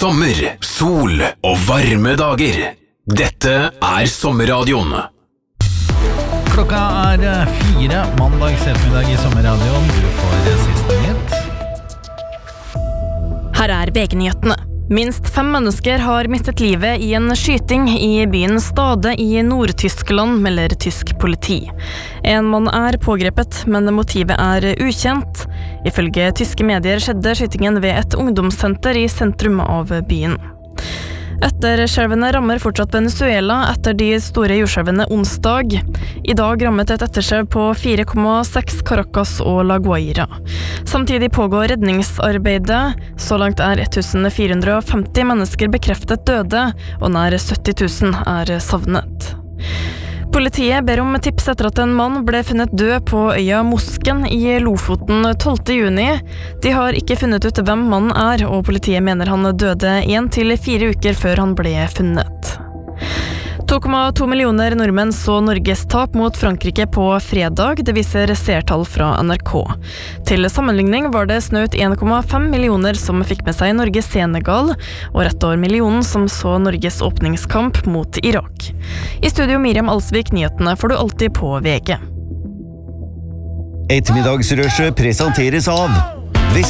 sommer, sol og varme dager. Dette sommerradioen. Klokka 4 mandags ettermiddag i sommerradioen. Du får siste nytt. Her VG-nyhetene. Minst 5 mennesker har mistet livet i en skyting i byen Stade i Nord-Tyskland, melder tysk politi. En mann pågrepet, men motivet ukjent. Ifølge tyske medier skjedde skytingen ved et ungdomssenter i sentrum av byen. Etterskjelvene rammer fortsatt Venezuela etter de store jordskjelvene onsdag. I dag rammet et etterskjelv på 4,6 Caracas og La Guaira. Samtidig pågår redningsarbeidet. Så langt 1450 mennesker bekreftet døde, og nær 70 000 savnet. Politiet ber om tips etter at en mann ble funnet død på øya Mosken i Lofoten 12. juni. De har ikke funnet ut hvem mannen og politiet mener han døde 1 til 4 uker før han ble funnet. 2,2 millioner nordmenn så Norges tap mot Frankrike på fredag, det viser seertall fra NRK. Til sammenligning var det snaut 1,5 millioner som fikk med seg Norge-Senegal, og rett over millionen som så Norges åpningskamp mot Irak. I studio Miriam Alsvik, nyhetene får du alltid på VG. Ettermiddagsrushet presenteres av